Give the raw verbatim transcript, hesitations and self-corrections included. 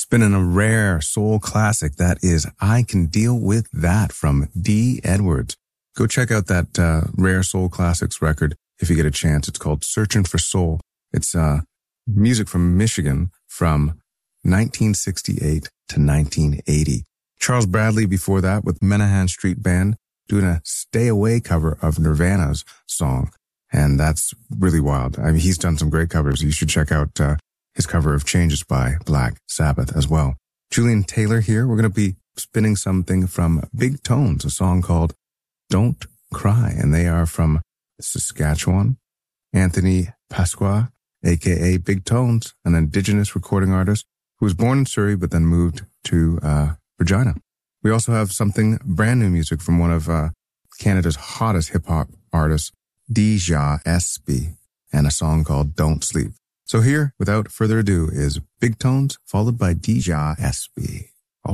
Spinning a rare soul classic. That is I Can Deal With That from Dee Edwards. Go check out that uh, rare soul classics record if you get a chance. It's called Searching for Soul. It's uh, music from Michigan from nineteen sixty-eight to nineteen eighty. Charles Bradley before that with Menahan Street Band doing a Stay Away cover of Nirvana's song. And that's really wild. I mean, he's done some great covers. You should check out uh, his cover of Changes by Black Sabbath as well. Julian Taylor here. We're going to be spinning something from Big Tones, a song called Don't Cry. And they are from Saskatchewan. Anthony Pasqua, a k a. Big Tones, an indigenous recording artist who was born in Surrey but then moved to uh, Regina. We also have something brand new music from one of uh, Canada's hottest hip-hop artists, Deja Espy, and a song called Don't Sleep. So here, without further ado, is Big Tones, followed by Deja Espy.